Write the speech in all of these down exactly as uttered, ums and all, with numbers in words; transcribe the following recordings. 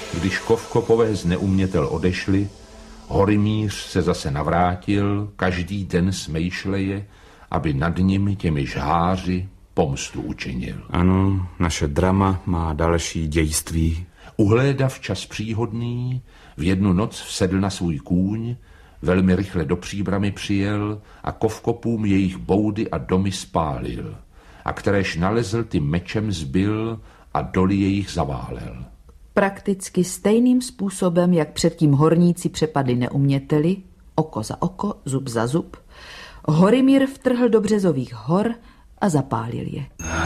Když Kovkopové z Neumětel odešli, Horymíř se zase navrátil, každý den smejšleje, aby nad nimi těmi žháři pomstu učinil. Ano, naše drama má další dějství. Uhlédav čas příhodný, v jednu noc vsedl na svůj kůň, velmi rychle do Příbrami přijel a Kovkopům jejich boudy a domy spálil, a kteréž nalezl, ty mečem zbil a doly jejich zaválel. Prakticky stejným způsobem, jak předtím horníci přepadli Neuměteli, oko za oko, zub za zub, Horymír vtrhl do Březových hor a zapálil je.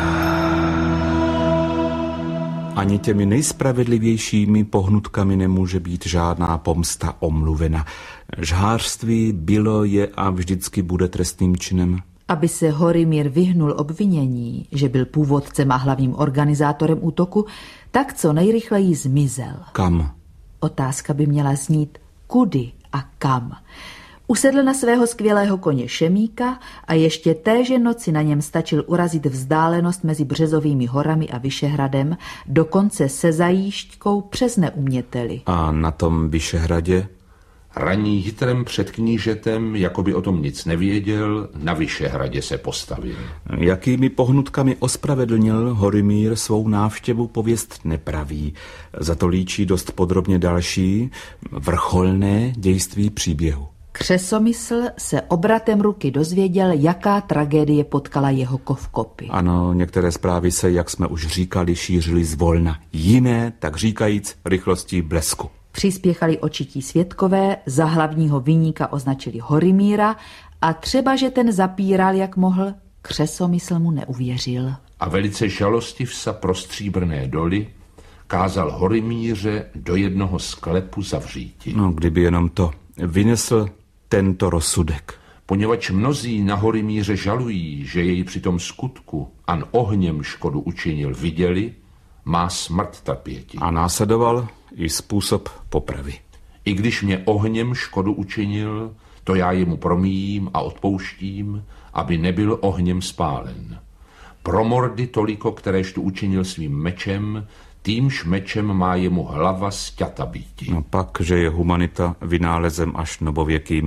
Ani těmi nejspravedlivějšími pohnutkami nemůže být žádná pomsta omluvena. Žhářství bylo, je a vždycky bude trestným činem. Aby se Horymír vyhnul obvinění, že byl původcem a hlavním organizátorem útoku, tak co nejrychleji zmizel. Kam? Otázka by měla znít kudy a kam. Usedl na svého skvělého koně Šemíka a ještě téže noci na něm stačil urazit vzdálenost mezi Březovými horami a Vyšehradem, dokonce se zajížďkou přes Neuměteli. A na tom Vyšehradě? Ranní hitrem před knížetem, jako by o tom nic nevěděl, na Vyšehradě se postavil. Jakými pohnutkami ospravedlnil Horymír svou návštěvu, pověst nepraví. Za to líčí dost podrobně další, vrcholné dějství příběhu. Křesomysl se obratem ruky dozvěděl, jaká tragédie potkala jeho Kovkopy. Ano, některé zprávy se, jak jsme už říkali, šířily zvolna. Jiné, tak říkajíc, rychlostí blesku. Přispěchali očití svědkové, za hlavního viníka označili Horymíra a třeba, že ten zapíral, jak mohl, Křesomysl mu neuvěřil. A velice žalostiv sa pro stříbrné doly kázal Horymíře do jednoho sklepu zavříti. No, kdyby jenom to vynesl tento rozsudek. Poněvadž mnozí na Horymíře žalují, že jej při tom skutku an ohněm škodu učinil, viděli, má smrt trpěti. A následoval i způsob popravy. I když mě ohněm škodu učinil, to já jemu promíjím a odpouštím, aby nebyl ohněm spálen. Pro mordy toliko, kteréž tu učinil svým mečem, týmž mečem má jemu hlava sťata býti. No pak, že je humanita vynálezem až novověkým.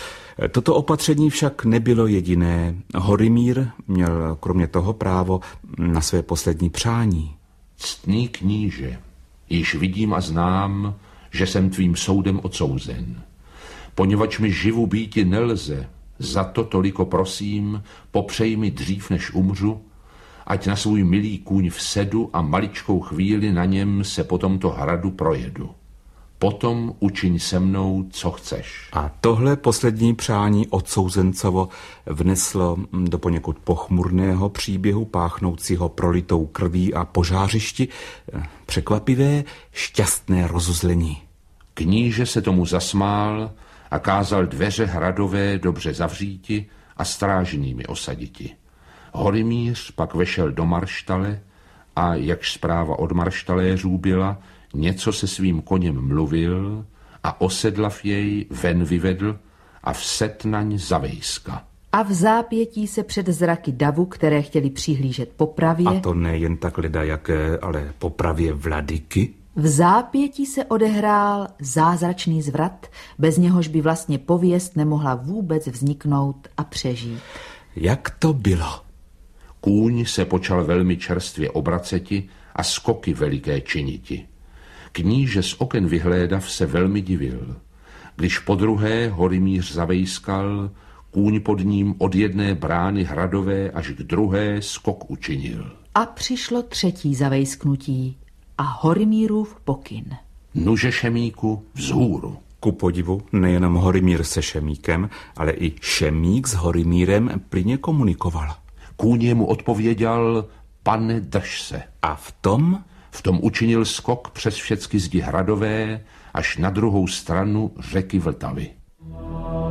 Toto opatření však nebylo jediné. Horymír měl kromě toho právo na své poslední přání. Ctný kníže, již vidím a znám, že jsem tvým soudem odsouzen. Poněvadž mi živu býti nelze, za to toliko prosím, popřej mi dřív, než umřu, ať na svůj milý kůň vsedu a maličkou chvíli na něm se po tomto hradu projedu. Potom učiň se mnou, co chceš. A tohle poslední přání odsouzencovo vneslo do poněkud pochmurného příběhu páchnoucího prolitou krví a požářišti překvapivé, šťastné rozuzlení. Kníže se tomu zasmál a kázal dveře hradové dobře zavříti a strážnými osaditi. Horymíř pak vešel do marštale a, jakž zpráva od marštaléřů byla, něco se svým koněm mluvil a osedlav jej ven vyvedl a vset naň zavejska. A v zápětí se před zraky davu, které chtěli přihlížet popravě... A to nejen tak ledajaké, ale popravě vladyky? V zápětí se odehrál zázračný zvrat, bez něhož by vlastně pověst nemohla vůbec vzniknout a přežít. Jak to bylo? Kůň se počal velmi čerstvě obraceti a skoky veliké činiti. Kníže z oken vyhlédav se velmi divil. Když podruhé Horymíř zavejskal, kůň pod ním od jedné brány hradové až k druhé skok učinil. A přišlo třetí zavejsknutí a Horymírův pokyn. Nuže Šemíku vzhůru. Ku podivu nejenom Horymír se Šemíkem, ale i Šemík s Horymírem plyně komunikoval. Kůň mu odpověděl, pane, drž se. A v tom? V tom učinil skok přes všecky zdi hradové až na druhou stranu řeky Vltavy.